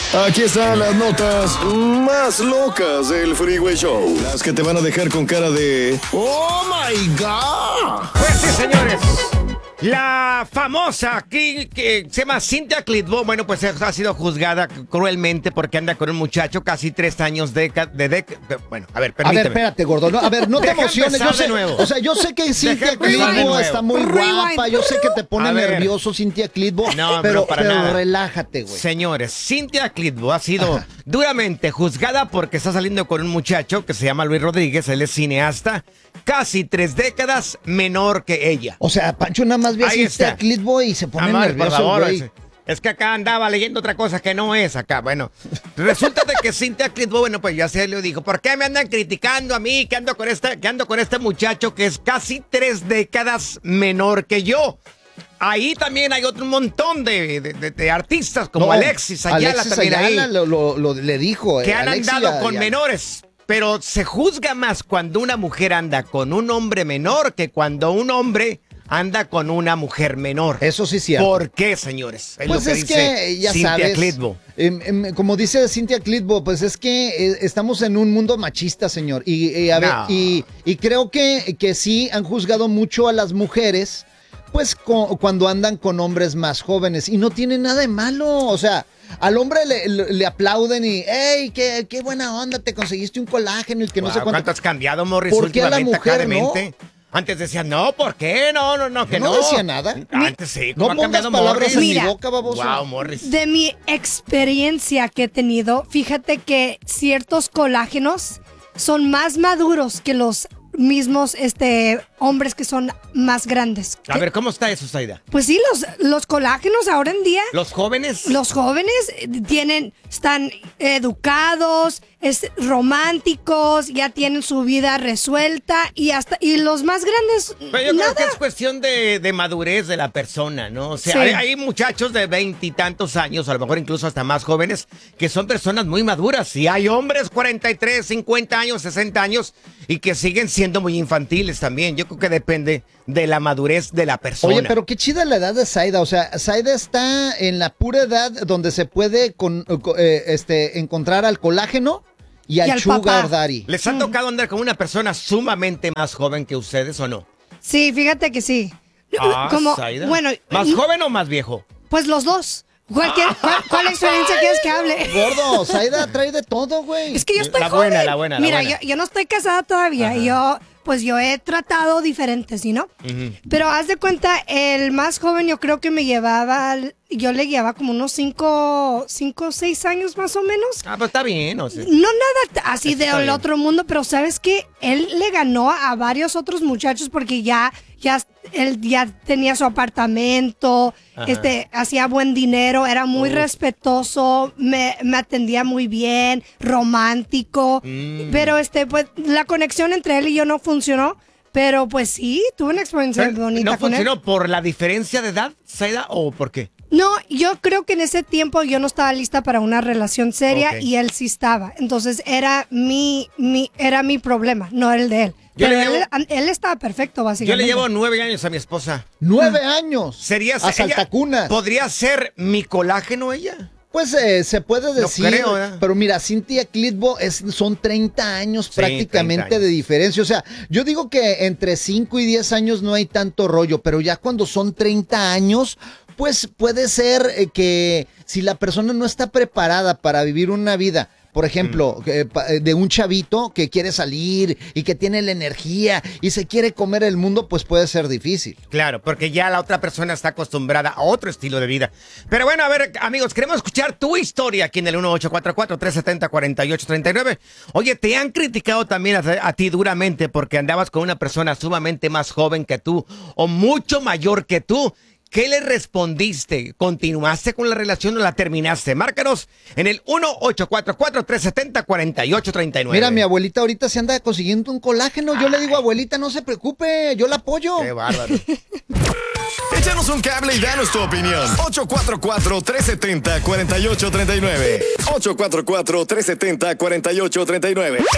Aquí están las notas más locas del Freeway Show. Las que te van a dejar con cara de ¡Oh, my God! Pues sí, señores. La famosa aquí que se llama Cynthia Clitbo, bueno, pues ha sido juzgada cruelmente porque anda con un muchacho casi 3 años bueno, a ver, permíteme. A ver, espérate, gordo. No, a ver, no te emociones. Yo sé, de nuevo. o sea, yo sé que Cynthia empezar de Clitbo nuevo. está muy guapa. Yo sé que te pone A ver. nervioso Cynthia Clitbo. No, pero para nada. relájate, güey. Señores, Cynthia Clitbo ha sido duramente juzgada porque está saliendo con un muchacho que se llama Luis Rodríguez. Él es cineasta, casi 3 décadas menor que ella. O sea, Pancho nada más ve a Ahí Cynthia está. Clitbo y se pone Amor, por nervioso, favor, güey. es que acá andaba leyendo otra cosa que no es acá. Bueno, resulta de que Cynthia Clitbo, bueno, pues ya se le dijo, ¿por qué me andan criticando a mí que ando con este muchacho que es casi 3 décadas menor que yo? Ahí también hay otro montón de artistas como No, Alexis Ayala también Ayala ahí, le dijo. que han Alexis andado con Ayala. menores. Pero se juzga más cuando una mujer anda con un hombre menor que cuando un hombre anda con una mujer menor. Eso sí es cierto. ¿Por qué, señores? Pues es que, ya Cynthia sabes, Clitbo. Como dice Cynthia Clitbo, pues es que estamos en un mundo machista, señor. A ver, No. y creo que sí han juzgado mucho a las mujeres, pues cuando andan con hombres más jóvenes. Y no tiene nada de malo, o sea... Al hombre le aplauden y, ¡ey, qué buena onda! Te conseguiste un colágeno y que no sé cuánto. ¿Cuánto has cambiado, Morris, ¿Por qué a la últimamente acá mujer de no? mente? Antes decían, no, ¿por qué? No, que ¿No no. decía nada? Antes sí. No ¿Cómo ha pongas cambiado palabras Morris? en mi Mira. boca, baboso. Wow, Morris. De mi experiencia que he tenido, fíjate que ciertos colágenos son más maduros que los mismos hombres que son más grandes. A ver, ¿cómo está eso, Zaida? Pues sí, los colágenos ahora en día, ¿Los jóvenes? los jóvenes están educados, románticos, ya tienen su vida resuelta y los más grandes, Pero yo nada. creo que es cuestión de madurez de la persona, ¿no? O sea, Sí. hay muchachos de 20 y tantos años, a lo mejor incluso hasta más jóvenes, que son personas muy maduras. Y hay hombres 43, 50 años, 60 años, y que siguen siendo muy infantiles también. Yo creo que depende de la madurez de la persona. Oye, pero qué chida la edad de Zaida. O sea, Zaida está en la pura edad donde se puede encontrar al colágeno y al al sugar papá. daddy. ¿Les ha tocado andar con una persona sumamente más joven que ustedes o no? Sí, fíjate que sí. Zaida. Bueno, ¿Más joven o más viejo? pues los dos. ¿Cuál experiencia quieres que hable? Gordo, Zaida trae de todo, güey. Es que yo estoy La joven. buena, la buena, la Mira, buena. yo no estoy casada todavía. Yo he tratado diferentes, ¿sí, no? Pero haz de cuenta, el más joven yo creo que yo le llevaba como unos 5 o 6 años más o menos. Ah, pues está bien, o sea. No nada así Eso está del bien. otro mundo, pero ¿sabes qué? Él le ganó a varios otros muchachos porque él ya tenía su apartamento, Ajá. hacía buen dinero, era muy respetuoso, me atendía muy bien, romántico, pero pues la conexión entre él y yo no funcionó, pero pues sí, tuve una experiencia bonita ¿No con él. funcionó por la diferencia de edad, Zaida, o por qué? No, yo creo que en ese tiempo yo no estaba lista para una relación seria Ok. y él sí estaba. Entonces era mi problema, no el de él. Yo Pero le llevo- él estaba perfecto, Yo básicamente. le llevo 9 años a mi esposa. 9 años. ¿Sería a saltacunas. ¿Podría ser mi colágeno ella? Pues se puede decir, creo, ¿verdad? pero mira, Cynthia Clitbo son 30 años Sí, prácticamente 30 años. de diferencia. O sea, yo digo que entre 5 y 10 años no hay tanto rollo, pero ya cuando son 30 años, pues puede ser que si la persona no está preparada para vivir una vida, por ejemplo, de un chavito que quiere salir y que tiene la energía y se quiere comer el mundo, pues puede ser difícil. Claro, porque ya la otra persona está acostumbrada a otro estilo de vida. Pero bueno, a ver, amigos, queremos escuchar tu historia aquí en el 1844-370-4839. Oye, te han criticado también a ti duramente porque andabas con una persona sumamente más joven que tú o mucho mayor que tú. ¿Qué le respondiste? ¿Continuaste con la relación o la terminaste? Márcanos en el 1844-370-4839. Mira, mi abuelita ahorita se anda consiguiendo un colágeno. Yo le digo, abuelita, no se preocupe, yo la apoyo. Qué bárbaro. Échanos un cable y danos tu opinión. 844-370-4839. 844-370-4839.